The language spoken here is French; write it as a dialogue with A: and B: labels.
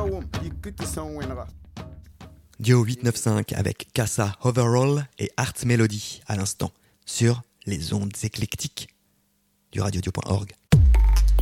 A: Dio 895 avec Kassa Overall et Art Melody à l'instant sur les ondes éclectiques du radiodio.org.